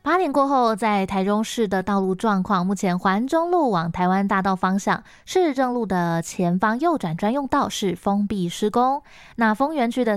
8点过后，在台中市的道路状况，目前环中路往台湾大道方向，市政路的前方右转专用道是封闭施工。那丰原区的